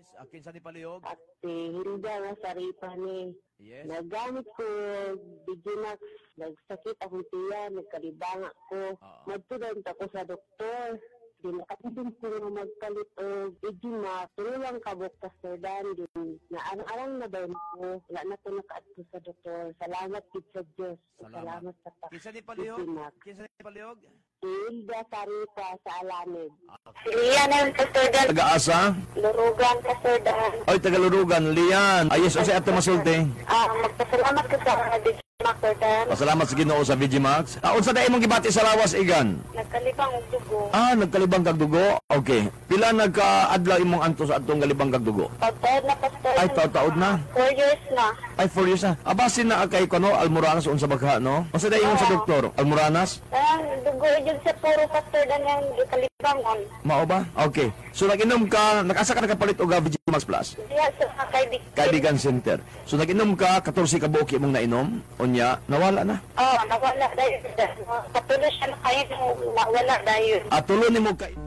Kinsa ni palihog? At Hilda nga saripa ni. Yes. Nagamit ko Digimax, nagsakit akong tiyan, nagkalibanga ko. Magtudon ako sa doktor. Nakatibin ko na magpalit o Digimax. Turulang kabok Pastor Dan. Naarang na ba ko? Wala na ko nakaadto sa doktor. Salamat kid sa Diyos. Salamat sa Kinsa ni palihog? Digimax. Kinsa ni palihog? Hilda saripa sa Alamid. Lian na yung Pastor Dan. Taga-asa? Lurugan, Pastor Dan. Oy, taga-Lurugan. Lian. Ayos, o siya ato masulti. Magpasalamat ko sa Digimax, Pastor Dan. Pasalamat sa Ginoo sa Vigimax. Unsa dai imong gibati sa lawas igan? Nagkalibang og dugo. Nagkalibang kag dugo. Okay. Pila nagka-adlaw imong anto sa atong galibang kag dugo? Pagtaod na, Pastor Dan. Ay, taod na. 4 years na. Ay, 4 years na. Abasin na kay kono Almoranas unsa bagha, no? Unsa dai imong sa doktor? Almoranas? Dugo yun sa puro, Pastor Dan, yung kalibangon. Mao ba? Okay. So nag-inom ka, nag-asa ka nakapalit og Vigimax Plus? Diya sa Kaibigan Center. So nag-inom ka 14 ka buok imong nainom, unya nawala na. nawala dahil. Patuloy siya na kayo, nawala dahil. Tulo nimo ka